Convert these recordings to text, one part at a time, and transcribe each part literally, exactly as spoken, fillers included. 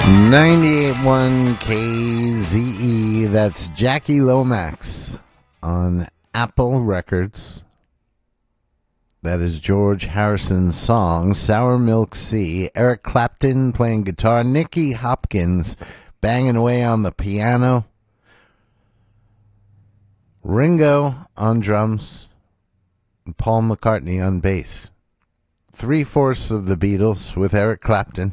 ninety-eight point one K Z E, that's Jackie Lomax on Apple Records. That is George Harrison's song, Sour Milk Sea. Eric Clapton playing guitar. Nicky Hopkins banging away on the piano. Ringo on drums. And Paul McCartney on bass. Three-fourths of the Beatles with Eric Clapton.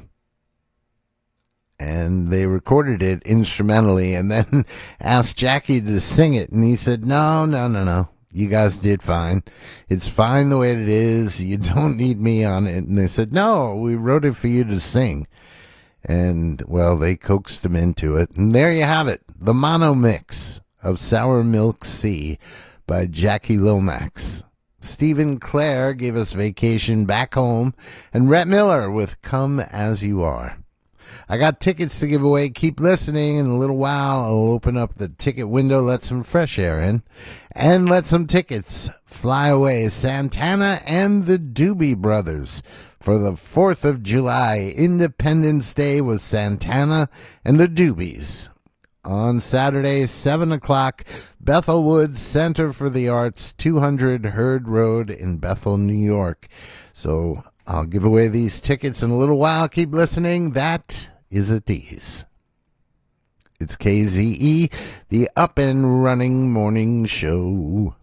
And they recorded it instrumentally and then asked Jackie to sing it. And he said, no, no, no, no. You guys did fine. It's fine the way it is. You don't need me on it. And they said, no, we wrote it for you to sing. And, well, they coaxed him into it. And there you have it. The mono mix of Sour Milk Sea by Jackie Lomax. Stephen Clare gave us Vacation Back Home. And Rhett Miller with Come As You Are. I got tickets to give away. Keep listening. In a little while, I'll open up the ticket window, let some fresh air in, and let some tickets fly away. Santana and the Doobie Brothers for the fourth of July, Independence Day with Santana and the Doobies. On Saturday, seven o'clock, Bethel Woods Center for the Arts, two hundred Hurd Road in Bethel, New York. So I'll give away these tickets in a little while. Keep listening. That is a tease. It's K Z E, the Up and Running Morning Show.